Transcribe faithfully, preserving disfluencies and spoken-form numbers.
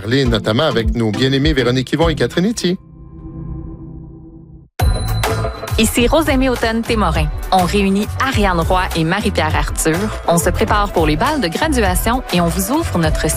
parler notamment avec nos bien-aimés Véronique Yvon et Catherine Etier. Ici Rosemée Automne-Témorin. On réunit Ariane Roy et Marie-Pierre Arthur. On se prépare pour les balles de graduation et on vous ouvre notre